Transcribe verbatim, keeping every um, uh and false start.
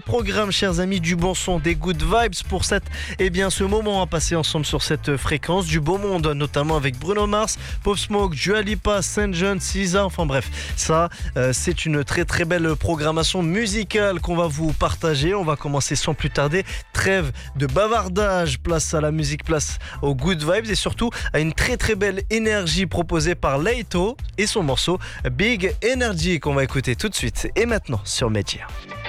programme, chers amis, du bon son, des good vibes pour cette, eh bien, ce moment à passer ensemble sur cette fréquence. Du beau monde, notamment avec Bruno Mars, Pop Smoke, Dua Lipa, Saint John, Cisa. Enfin bref, ça, euh, c'est une très très belle programmation musicale qu'on va vous partager. On va commencer sans plus tarder. Trêve de bavardage, place à la musique, place aux good vibes et surtout à une très très belle énergie proposée par Leito et son morceau Big Energy qu'on va écouter tout de suite et maintenant sur Média.